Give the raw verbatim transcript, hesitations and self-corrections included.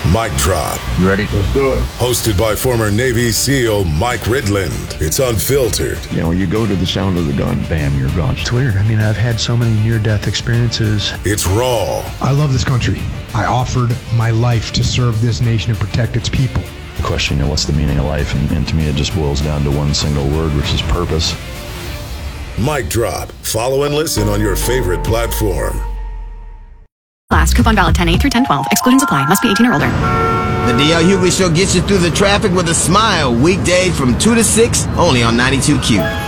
Mic Drop. You ready? Let's do it. Hosted by former Navy SEAL Mike Ridland. It's unfiltered. You know, you go to the sound of the gun, bam, you're gone. It's weird. I mean, I've had so many near-death experiences. It's raw. I love this country. I offered my life to serve this nation and protect its people. The question, you know, what's the meaning of life? And, and to me, it just boils down to one single word, which is purpose. Mic Drop. Follow and listen on your favorite platform. Last coupon valid ten eight through ten twelve. Exclusions apply. Must be eighteen or older. The D L Hughley Show gets you through the traffic with a smile. Weekdays from two to six, only on ninety-two Q.